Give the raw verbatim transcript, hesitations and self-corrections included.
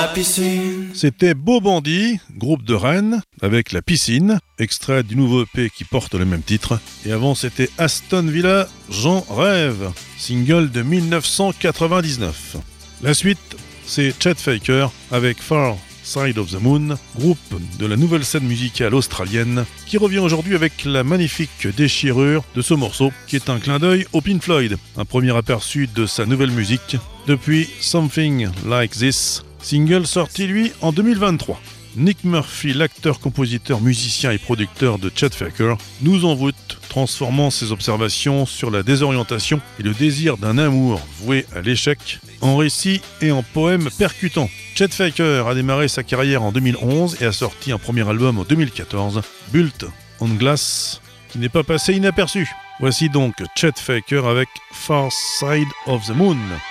C'était Beau Bandit, groupe de Rennes, avec La Piscine, extrait du nouveau E P qui porte le même titre. Et avant, c'était Aston Villa, J'en rêve, single de dix-neuf cent quatre-vingt-dix-neuf. La suite, c'est Chet Faker avec Far Side of the Moon, groupe de la nouvelle scène musicale australienne, qui revient aujourd'hui avec la magnifique déchirure de ce morceau, qui est un clin d'œil au Pink Floyd, un premier aperçu de sa nouvelle musique, depuis Something Like This, single sorti lui en deux mille vingt-trois. Nick Murphy, l'acteur, compositeur, musicien et producteur de Chet Faker, nous envoûte, transformant ses observations sur la désorientation et le désir d'un amour voué à l'échec en récit et en poème percutant. Chet Faker a démarré sa carrière en deux mille onze et a sorti un premier album en deux mille quatorze, Built on Glass, qui n'est pas passé inaperçu. Voici donc Chet Faker avec Far Side of the Moon.